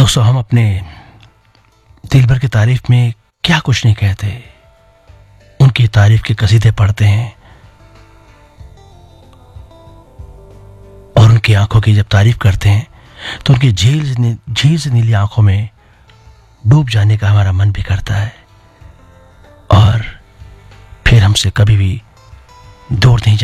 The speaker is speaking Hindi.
दोस्तों, हम अपने दिल भर की तारीफ में क्या कुछ नहीं कहते, उनकी तारीफ के कसीदे पढ़ते हैं और उनकी आंखों की जब तारीफ करते हैं तो उनकी झील से नीली आंखों में डूब जाने का हमारा मन भी करता है और फिर हमसे कभी भी दूर नहीं